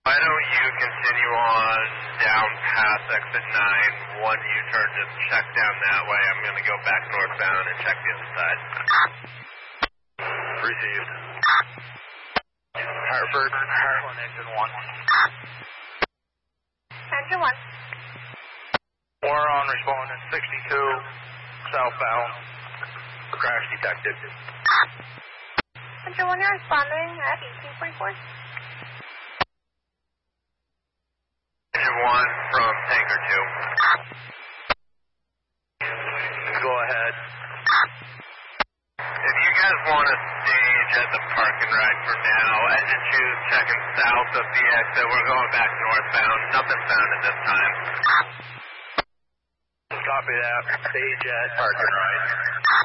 Why don't you continue on down past exit 9, one U-turn, just check down that way. I'm going to go back northbound and check the other side. Received. Hartford, Heartland, engine 1. Engine 1. We're on responding 62, southbound. Crash detected. Engine 1, you're responding at 1844. Engine 1 from Tanker 2. Go ahead. If you guys want to stage at the park and ride for now, engine 2 checking south of the exit. We're going back northbound. Nothing found at this time. Copy that. Stage at park and ride.